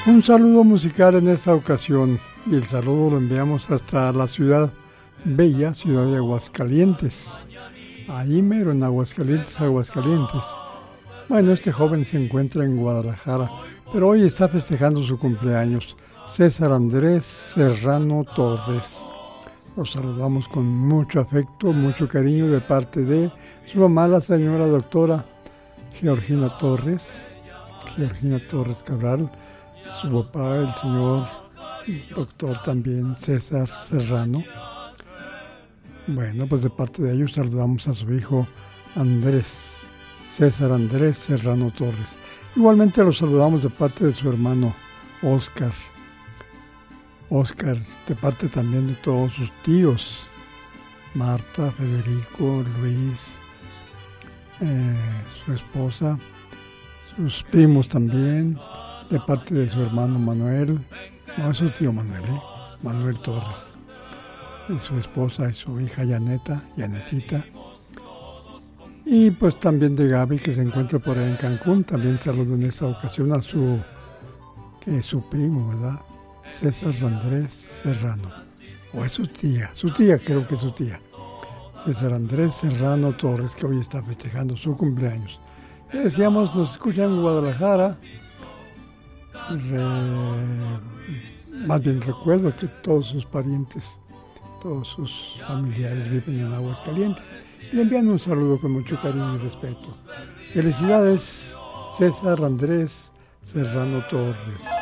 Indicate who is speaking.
Speaker 1: Un saludo musical en esta ocasión y el saludo lo enviamos hasta la ciudad bella, ciudad de Aguascalientes. Ahí mero en Aguascalientes. Bueno, este joven se encuentra en Guadalajara, pero hoy está festejando su cumpleaños, César Andrés Serrano Torres. Lo saludamos con mucho afecto, mucho cariño de parte de su mamá, la señora doctora Georgina Torres Cabral, su papá, el señor doctor también César Serrano. Bueno, pues de parte de ellos saludamos a su hijo César Andrés Serrano Torres. Igualmente lo saludamos de parte de su hermano Oscar, de parte también de todos sus tíos, Marta, Federico, Luis, su esposa, sus primos también, de parte de su hermano Manuel, no es su tío Manuel, Manuel Torres, y su esposa y su hija Yanetita, y pues también de Gaby, que se encuentra por ahí en Cancún. También saludo en esta ocasión a su primo, ¿verdad? César Andrés Serrano, o es su tía, creo que es su tía, César Andrés Serrano Torres, que hoy está festejando su cumpleaños. Le decíamos, nos escuchan en Guadalajara. Más bien recuerdo que todos sus parientes, todos sus familiares viven en Aguascalientes. Le envían un saludo con mucho cariño y respeto. Felicidades, César Andrés Serrano Torres.